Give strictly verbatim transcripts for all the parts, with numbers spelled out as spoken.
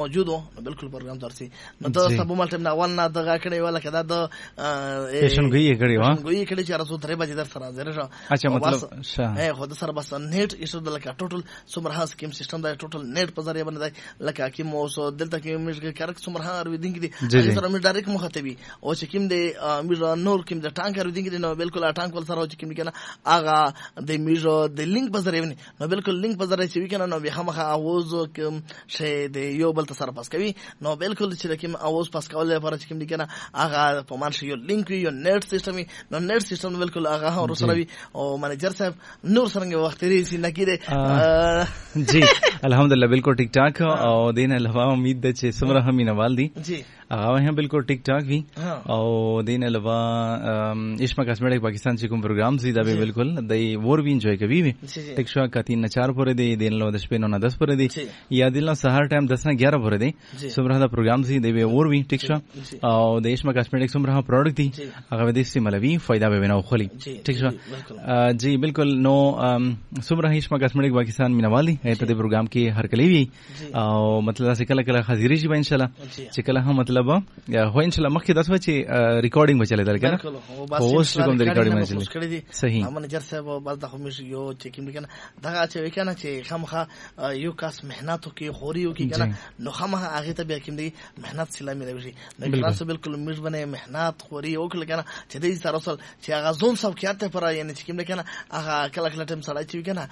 موجود وو نو بالکل پروګرام درسي نو د سبو مل ټیم نه اول نه دغه کړي ولا کدا د پیشنګوئی کړي وا پیشنګوئی کړي چې رسو درې بجې در سره حاضر شو. اچھا مطلب شه اے خود سره بس نیټ ایشو د لکه ټوټل سمره سکیم سیستم دا ټوټل نیټ په ذریعہ باندې لکه کی مو سو دلته کې موږ کارک سمره ور ودینګ دي سره موږ ډایرکټ مخاطبي او چې کیم دی موږ نور کیم د ټانک ور ودینګ دي نو بالکل ټانک ول سره چې کیم کنه اغه د موږ د لینک په ذریعہ نو بالکل لینک په ذریعہ چې کنه نو به خامخه اواز کوم شی د یو بل سره پاس کوي نو بالکل چې کوم اواز پاس کول لپاره چې کوم دي کنه هغه په مانش یو لینک یو نیټ سیستم نو نیټ سیستم بالکل هغه ور سره وي او منیجر صاحب نور څنګه وخت لري چې نکیره جی الحمدلله بالکل ٹھیک ٹھاک او دین علاوه امید ده چې سمره هم نوال دي جی هغه هم بالکل ٹھیک ٹھاک وي او دین علاوه اشما کاسمیټک پاکستان چې کوم پروګرام زی دا به بالکل دای ور وی انجوای کوي وي ټیک شو کتی نه چار پورې دی دین له د شپې نه دس پورې دی یا دین له سهار ټایم دس نه اګیاره پورې دی سمره دا پروګرام زی دی ور وی ټیک شو او د اشما کاسمیټک سمره پروډکټ دی هغه د استعمالوي فائدہ به نه خولي ٹھیک شو جی بالکل نو سمره اشما کاسمیټک پاکستان مینوالي ته د پروګرام کې هر کلی وی او مطلب چې کله کله حاضری شي ان شاء الله چې کله هم مطلب هو ان شاء الله مخکې داسې چې ریکارډینګ بچلې دل کنه اوس کوم د ریکارډینګ بچلې صحیح منیجر صاحب بس د خو مې یو چې کوم کنه دا چې کنه چې خامخه یو کاس مهنت کوي خوري کوي کنه نو خامخه هغه ته بیا کوم دی مهنت سلامي راوي نو کلاس بالکل مش باندې مهنت خوري او کله کنه چې دې سره اصل چې هغه زون سب کېته پر یعنی چې کوم کنه هغه کله کله ټیم سره چې کنه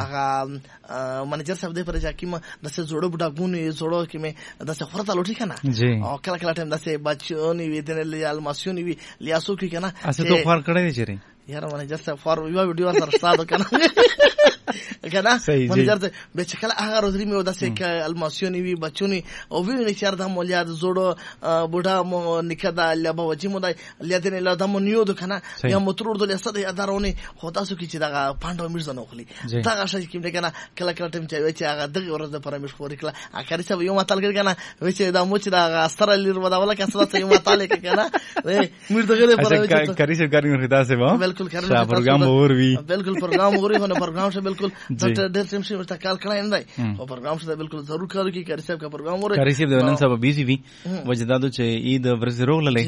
هغه منیجر صاحب دې پر ځکه ما د څه جوړو بډا ګونی جوړو کې مې د څه خورته لوټی کنه او کله کله ټیم د څه بچونی وی دنه لیال ماسیونی وی لیاسو کې کنه اسه تو خور کړی چیرې یار منیجر صاحب فار یو ویډیو سره ستاسو کنه کنه منیجر ته به چې کله هغه روزري مې ودا چې الماسیونی وی بچونی او وی نه چار د مولیاد جوړو بډا مو نکدا لبا وجه مو د لیدنه له دمو نیو د کنه یا مترور د لسد ادارونه خدا سو کې چې دا پاندو مرزه نه خلی دا شي کې کنه کله کله ټیم چې هغه دغه ورځ د پرمیش خوري کله اخر څه یو ماتل کړ کنه و چې دا مو چې دا استر لیر ودا ولا کسره ته یو ماتل کې کنه مې دغه پر کاری شه کاری نه خدا سه و بالکل کار پروګرام اور وی بالکل پروګرام اور وی نو پروګرام شه بالکل ډاکټر ډېر سم شي ورته کال کړای نه دی او پروګرام شه بالکل ضرور کار کی کاری صاحب کا پروګرام اور کاری صاحب د نن سبا بیزی وی وجدادو چې عید ورځ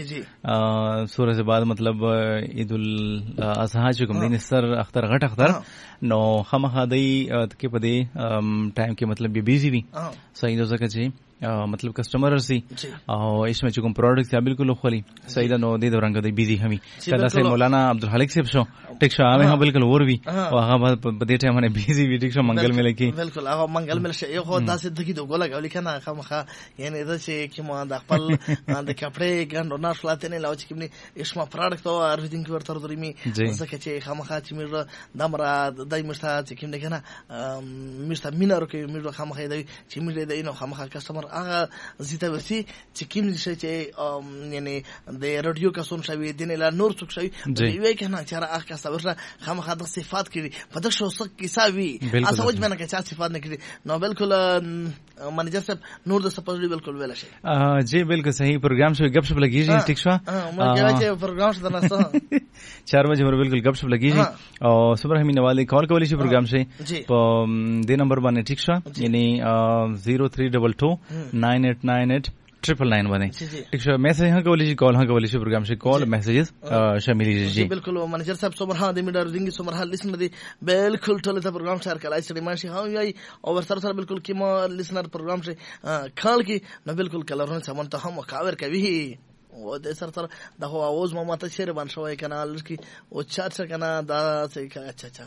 روغله سورہ سے بعد مطلب عید الاضحی چې کوم دین سر اختر غټ اختر نو خامخا دی کې په دې ټایم کې مطلب بیزی وی صحیح ده ځکه چې مطلب کسٹمر سی او اس میں چکم پروڈکٹ یا بالکل خلی سیدہ نو دے دوران گدی بیزی ہمی کدا سے مولانا عبدالحلیق صاحب شو ٹیک شو آوے ہاں بالکل اور بھی وہاں بدے ٹائم نے بیزی بھی ٹیک شو منگل میں لکی بالکل هغه منگل میں شي خو داسې دغه د ګولا غولي کنه خامخا یعنی دا چې کیما د خپل د کپڑے ګاندو نه خلاته نه لاو چې کیمني اسما پروډکټ او اوريثینګ ورته درې می ځکه چې خامخا چې مې دمرا دای مشته چې کیمني کنه مشته مینه ورکه مې خامخا دی چې مې دی نو خامخا کسٹمر هغه زیته وسی چې کوم شي چې یعنی د رادیو کا سون شوی دین لا نور څوک شوی وی کنه چې هغه کا صبر خامخا د صفات کړي په دغه شو څه کیساوي اسه وجه منه کې چې صفات نه کړي نو بالکل منیجر صاحب نور د سپوږی بالکل ویل شي جی بالکل صحیح پروګرام شو غب شپ لګیږي ټیک شو ما کې چې پروګرام شته نه چار بجے مر بالکل غب شپ لګیږي او صبر همینه والے کال کولی شي پروګرام شي په دې نمبر باندې ټیک شو یعنی zero three two two nine eight nine eight triple nine बने ठीक है मैसेज हाँ कवली जी कॉल हाँ कवली जी प्रोग्राम से कॉल मैसेजेस शामिल जी बिल्कुल मैनेजर साहब सोमर हाँ दे मिडर रिंग सोमर हाँ लिसन दे बिल्कुल टोले था प्रोग्राम शेयर कलाई से डिमांड से हाँ याई और सर सर बिल्कुल कि म लिसनर प्रोग्राम से खाल की न बिल्कुल कलर होने सामान तो हम कावर कभी वो दे सर सर दा हो आवाज मामा तो शेर बन शो है कनाल की वो चार से कना दा से अच्छा अच्छा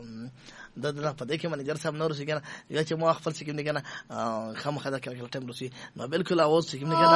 د د په دې کې منیجر صاحب نور شي کنه یا چې مو خپل شي کنه خامخا دا کله ټیم روسي نو بالکل اواز شي کنه